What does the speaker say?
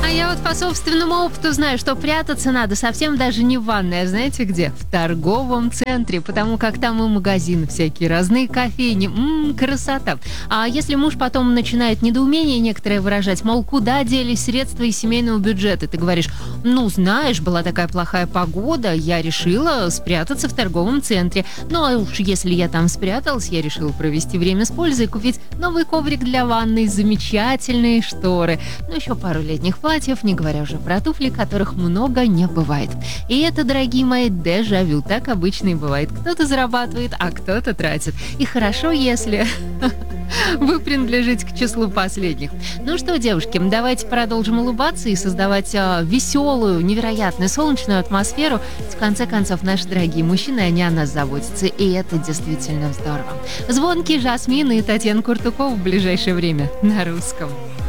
А я вот по собственному опыту знаю, что прятаться надо совсем даже не в ванной, а знаете где? В торговом центре, потому как там и магазины всякие разные, кофейни. Красота. А если муж потом начинает недоумение некоторое выражать, мол, куда делись средства из семейного бюджета, ты говоришь, знаешь, была такая плохая погода, я решила спрятаться в торговом центре. Ну, а уж если я там спряталась, я решила провести время с пользой и купить новый коврик для ванной, замечательные шторы, еще пару летних платьев, не говоря уже про туфли, которых много не бывает. И это, дорогие мои, дежавю. Так обычно и бывает. Кто-то зарабатывает, а кто-то тратит. И хорошо, если вы принадлежите к числу последних. Ну что, девушки, давайте продолжим улыбаться и создавать веселую, невероятную, солнечную атмосферу. В конце концов, наши дорогие мужчины, они о нас заботятся, и это действительно здорово. Звонкий Жасмин и Татьяна Куртукова в ближайшее время на русском.